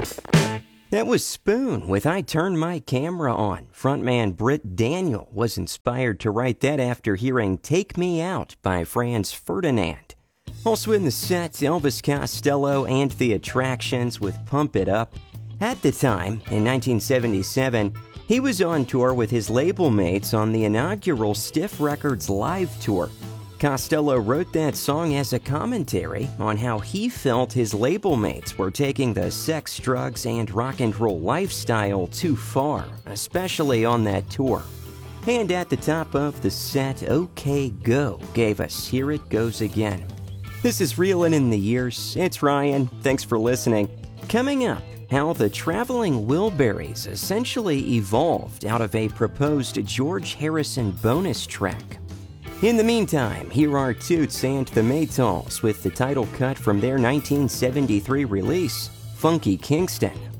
That was Spoon with I Turned My Camera On. Frontman Britt Daniel was inspired to write that after hearing Take Me Out by Franz Ferdinand. Also in the set, Elvis Costello and the Attractions with Pump It Up. At the time, in 1977, he was on tour with his label mates on the inaugural Stiff Records live tour. Costello wrote that song as a commentary on how he felt his label mates were taking the sex, drugs, and rock and roll lifestyle too far, especially on that tour. And at the top of the set, OK Go gave us Here It Goes Again. This is Reelin' in the Years. It's Ryan. Thanks for listening. Coming up, how the Traveling Wilburys essentially evolved out of a proposed George Harrison bonus track. In the meantime, here are Toots and the Maytals with the title cut from their 1973 release, Funky Kingston.